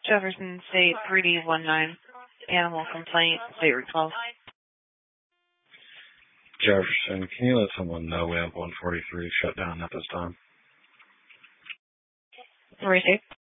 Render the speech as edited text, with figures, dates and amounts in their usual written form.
Jefferson State 3D19. Animal complaint. State recall. Jefferson, can you let someone know Lamp 143 shut down at this time? Receive.